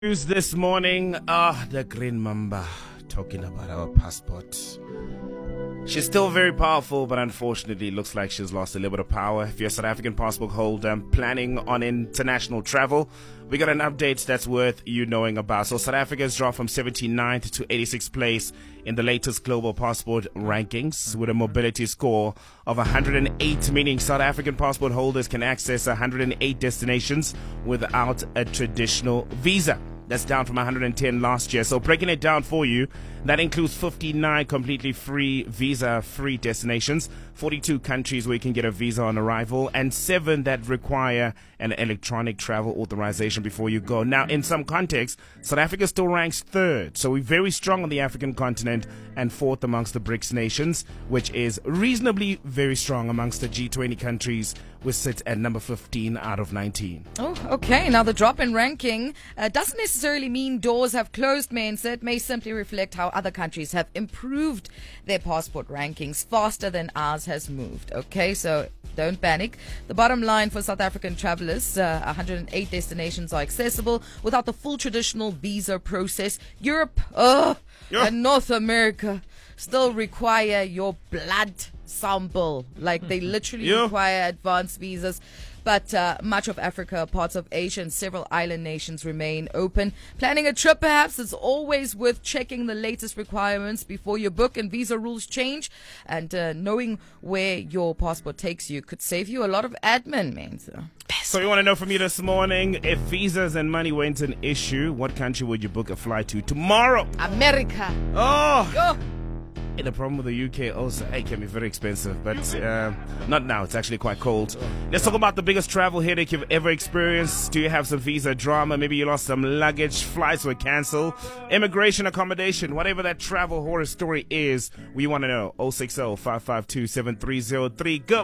News this morning, the Green Mamba talking about our passport. She's still very powerful, but unfortunately looks like she's lost a little bit of power. If you're a South African passport holder planning on international travel, we got an update that's worth you knowing about. So South Africa's dropped from 79th to 86th place in the latest global passport rankings with a mobility score of 108, meaning South African passport holders can access 108 destinations without a traditional visa. That's down from 110 last year. So breaking it down for you, that includes 59 completely free, visa-free destinations, 42 countries where you can get a visa on arrival, and 7 that require an electronic travel authorization before you go. Now, in some contexts, South Africa still ranks 3rd. So we're very strong on the African continent and 4th amongst the BRICS nations, which is reasonably very strong amongst the G20 countries. We sit at number 15 out of 19. Oh, okay. Now, the drop in ranking doesn't necessarily mean doors have closed, Mensa. It may simply reflect how other countries have improved their passport rankings faster than ours has moved. Okay, so don't panic. The bottom line for South African travelers, 108 destinations are accessible without the full traditional visa process. Europe and North America still require your blood sample. Like, they literally require advanced visas. But much of Africa, parts of Asia, and several island nations remain open. Planning a trip, perhaps, it's always worth checking the latest requirements before you book and visa rules change. And knowing where your passport takes you could save you a lot of admin, man. So we want to know from you this morning, if visas and money weren't an issue, what country would you book a flight to tomorrow? America. Oh! The problem with the UK also, it can be very expensive, but not now. It's actually quite cold. Let's talk about the biggest travel headache you've ever experienced. Do you have some visa drama? Maybe you lost some luggage, flights were cancelled, immigration, accommodation, whatever that travel horror story is, we want to know. 060 552 7303. Go.